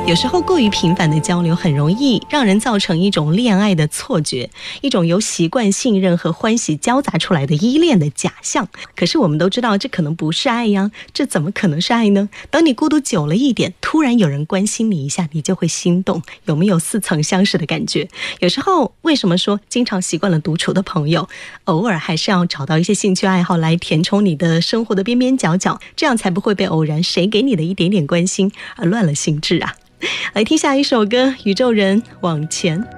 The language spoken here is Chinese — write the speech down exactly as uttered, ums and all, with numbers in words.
有时候过于频繁的交流很容易让人造成一种恋爱的错觉，一种由习惯、信任和欢喜交杂出来的依恋的假象。可是我们都知道这可能不是爱呀，这怎么可能是爱呢？当你孤独久了一点，突然有人关心你一下，你就会心动，有没有似曾相识的感觉？有时候为什么说经常习惯了独处的朋友，偶尔还是要找到一些兴趣爱好来填充你的生活的边边角角，这样才不会被偶然谁给你的一点点关心而乱了心智啊。来听下一首歌，宇宙人往前。